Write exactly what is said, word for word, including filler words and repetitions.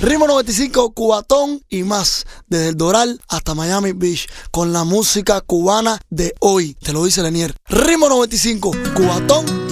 Ritmo noventa y cinco, Cubatón y más, desde el Doral hasta Miami Beach, con la música cubana de hoy. Te lo dice Lenier. Ritmo noventa y cinco, Cubatón